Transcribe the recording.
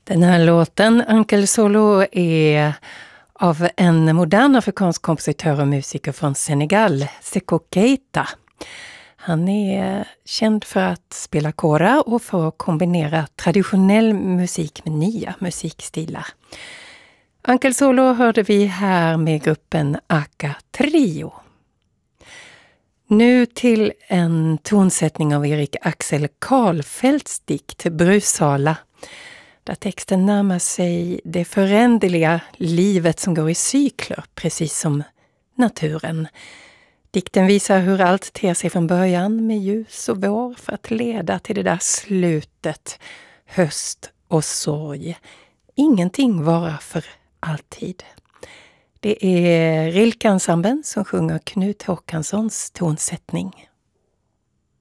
Den här låten, Uncle Solo, är av en modern afrikansk kompositör och musiker från Senegal, Sékou Keita. Han är känd för att spela kora och för att kombinera traditionell musik med nya musikstilar. Uncle Solo hörde vi här med gruppen Aka Trio. Nu till en tonsättning av Erik Axel Karlfeldts dikt Brusala, där texten närmar sig det föränderliga livet som går i cykler, precis som naturen. Dikten visar hur allt ter sig från början med ljus och vår för att leda till det där slutet, höst och sorg. Ingenting varar för alltid. Det är Rilke-ensemblen som sjunger Knut Håkanssons tonsättning.